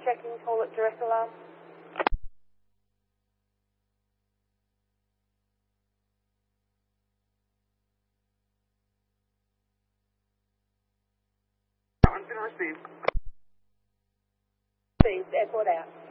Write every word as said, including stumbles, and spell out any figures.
checking toilet direct alarm. I'm going to receive. Received, airport out.